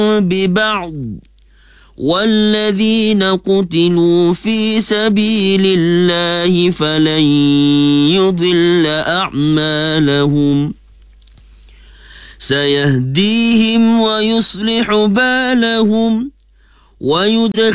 ببعض والذين قتلوا في سبيل الله فلن يضل أعمالهم سيهديهم ويصلح بالهم ويدخلهم